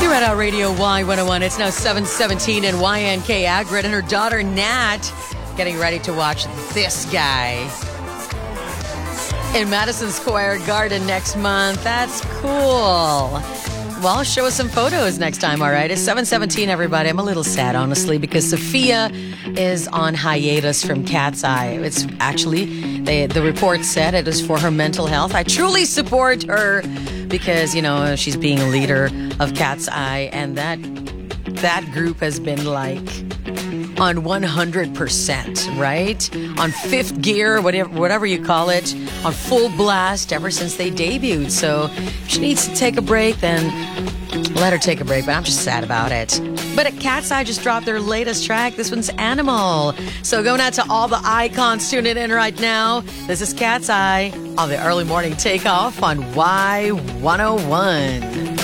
You're at our Radio Y101. It's now 7:17 in YNK. Agrid and her daughter Nat getting ready to watch this guy in Madison Square Garden next month. That's cool. Well, show us some photos next time, all right? It's 7:17, everybody. I'm a little sad, honestly, because Sophia is on hiatus from Cat's Eye. It's actually, the report said it is for her mental health. I truly support her because, you know, she's being a leader of Cat's Eye, and that group has been like on 100%, right? On fifth gear, whatever you call it, on full blast ever since they debuted. So if she needs to take a break, then let her take a break, but I'm just sad about it. But at Cat's Eye just dropped their latest track. This one's Animal. So going out to all the icons tuning in right now. This is Cat's Eye on the early morning takeoff on Y101.